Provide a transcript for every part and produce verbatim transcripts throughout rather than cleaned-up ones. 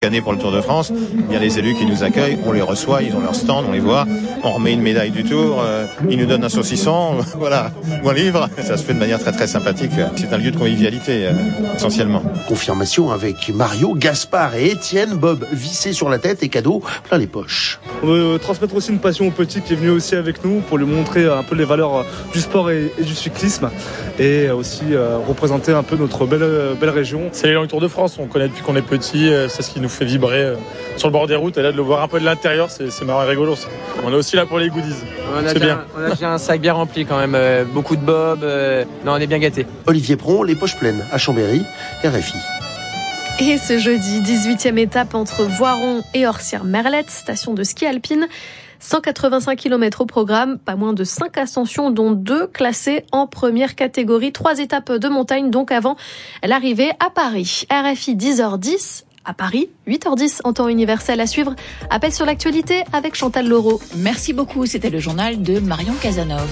Année pour le Tour de France, il y a les élus qui nous accueillent, on les reçoit, ils ont leur stand, on les voit, on remet une médaille du Tour, euh, ils nous donnent un saucisson, voilà, ou un livre. Ça se fait de manière très très sympathique. C'est un lieu de convivialité euh, essentiellement. Confirmation avec Mario, Gaspard et Étienne, Bob vissé sur la tête et cadeaux plein les poches. On veut transmettre aussi une passion au petit qui est venu aussi avec nous pour lui montrer un peu les valeurs du sport et, et du cyclisme et aussi euh, représenter un peu notre belle, belle région. C'est l'élan du Tour de France, on connaît depuis qu'on est petit, c'est ce qui nous fait vibrer sur le bord des routes et là de le voir un peu de l'intérieur, c'est, c'est marrant et rigolo. On est aussi là pour les goodies. On a, c'est déjà, bien. on a déjà un sac bien rempli quand même, euh, beaucoup de bobs, euh, non on est bien gâtés. Olivier Pron, les poches pleines à Chambéry, R F I. Et ce jeudi, dix-huitième étape entre Voiron et Orcières-Merlette, station de ski alpine. cent quatre-vingt-cinq kilomètres au programme, pas moins de cinq ascensions, dont deux classées en première catégorie. Trois étapes de montagne, donc avant l'arrivée à Paris. R F I dix heures dix. À Paris, huit heures dix en temps universel à suivre. Appel sur l'actualité avec Chantal Leroux. Merci beaucoup, c'était le journal de Marion Casanov.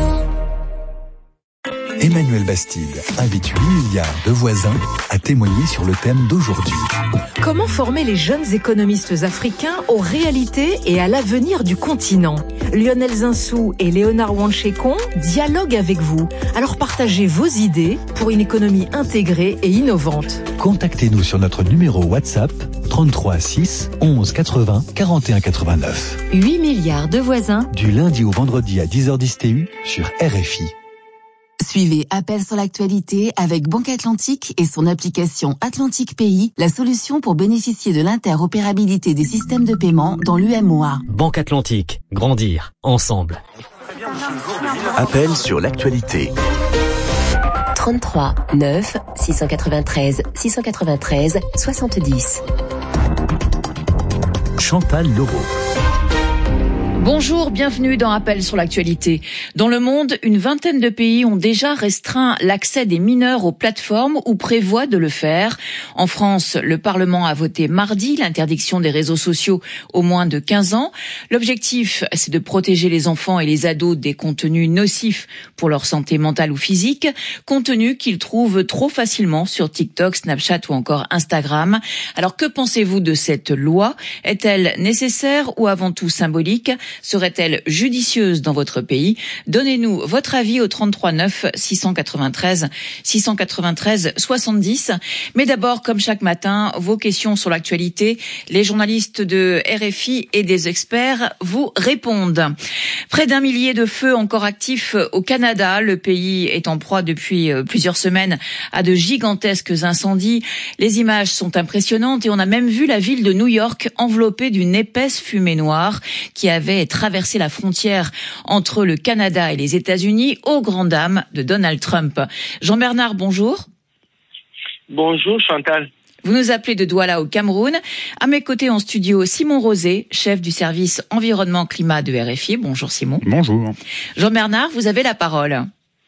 Emmanuel Bastide invite huit milliards de voisins à témoigner sur le thème d'aujourd'hui. Comment former les jeunes économistes africains aux réalités et à l'avenir du continent ? Lionel Zinsou et Léonard Wanchekon dialoguent avec vous. Alors partagez vos idées pour une économie intégrée et innovante. Contactez-nous sur notre numéro WhatsApp trente-trois six onze quatre-vingts quarante et un quatre-vingt-neuf. huit milliards de voisins. Du lundi au vendredi à dix heures dix T U sur R F I. Suivez Appel sur l'actualité avec Banque Atlantique et son application Atlantique Pays, la solution pour bénéficier de l'interopérabilité des systèmes de paiement dans l'U M O A. Banque Atlantique, grandir ensemble. Appel sur l'actualité. trente-trois neuf six cent quatre-vingt-treize six cent quatre-vingt-treize soixante-dix. Chantal Leroux. Bonjour, bienvenue dans Appel sur l'actualité. Dans le monde, une vingtaine de pays ont déjà restreint l'accès des mineurs aux plateformes ou prévoient de le faire. En France, le Parlement a voté mardi l'interdiction des réseaux sociaux aux moins de quinze ans. L'objectif, c'est de protéger les enfants et les ados des contenus nocifs pour leur santé mentale ou physique, contenus qu'ils trouvent trop facilement sur TikTok, Snapchat ou encore Instagram. Alors que pensez-vous de cette loi ? Est-elle nécessaire ou avant tout symbolique ? Serait-elle judicieuse dans votre pays ? Donnez-nous votre avis au trente-trois neuf six cent quatre-vingt-treize six cent quatre-vingt-treize soixante-dix. Mais d'abord, comme chaque matin, vos questions sur l'actualité. Les journalistes de R F I et des experts vous répondent. Près d'un millier de feux encore actifs au Canada. Le pays est en proie depuis plusieurs semaines à de gigantesques incendies. Les images sont impressionnantes et on a même vu la ville de New York enveloppée d'une épaisse fumée noire qui avait traversé la frontière entre le Canada et les États-Unis aux grandes dames de Donald Trump. Jean-Bernard, bonjour. Bonjour Chantal. Vous nous appelez de Douala au Cameroun. À mes côtés en studio, Simon Rosé, chef du service environnement climat de R F I. Bonjour Simon. Bonjour. Jean-Bernard, vous avez la parole.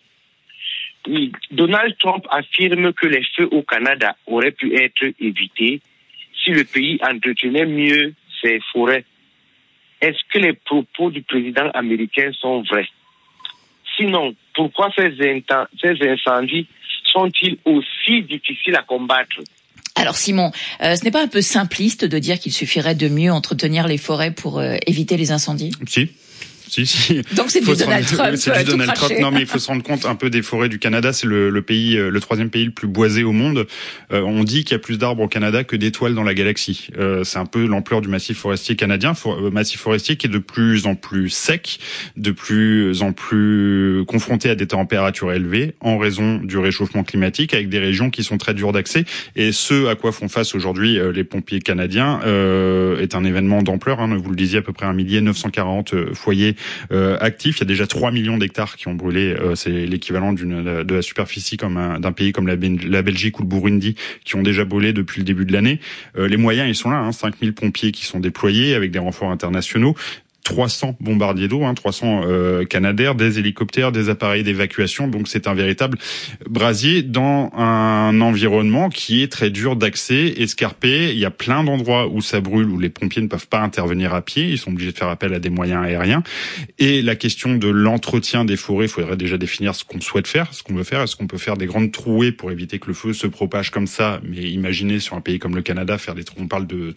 Oui, Donald Trump affirme que les feux au Canada auraient pu être évités si le pays entretenait mieux ses forêts. Est-ce que les propos du président américain sont vrais? Sinon, pourquoi ces, inten- ces incendies sont-ils aussi difficiles à combattre? Alors Simon, euh, ce n'est pas un peu simpliste de dire qu'il suffirait de mieux entretenir les forêts pour euh, éviter les incendies? Si. Si, si. Donc c'est du Donald rendre, Trump. C'est du Donald Trump. Non, mais il faut se rendre compte un peu des forêts du Canada. C'est le, le pays, le troisième pays le plus boisé au monde. Euh, on dit qu'il y a plus d'arbres au Canada que d'étoiles dans la galaxie. Euh, c'est un peu l'ampleur du massif forestier canadien, for, massif forestier qui est de plus en plus sec, de plus en plus confronté à des températures élevées en raison du réchauffement climatique, avec des régions qui sont très dures d'accès. Et ce à quoi font face aujourd'hui les pompiers canadiens euh, est un événement d'ampleur. Hein, vous le disiez, à peu près un millier neuf cent quarante foyers Euh, actifs. Il y a déjà trois millions d'hectares qui ont brûlé. Euh, c'est l'équivalent d'une de la superficie comme un, d'un pays comme la, la Belgique ou le Burundi qui ont déjà brûlé depuis le début de l'année. Euh, les moyens, ils sont là. Hein, cinq mille pompiers qui sont déployés avec des renforts internationaux. trois cents bombardiers d'eau, hein, trois cents euh, Canadair, des hélicoptères, des appareils d'évacuation. Donc c'est un véritable brasier dans un environnement qui est très dur d'accès, escarpé. Il y a plein d'endroits où ça brûle, où les pompiers ne peuvent pas intervenir à pied. Ils sont obligés de faire appel à des moyens aériens. Et la question de l'entretien des forêts, il faudrait déjà définir ce qu'on souhaite faire, ce qu'on veut faire. Est-ce qu'on peut faire des grandes trouées pour éviter que le feu se propage comme ça? Mais imaginez sur un pays comme le Canada faire des trous, on parle de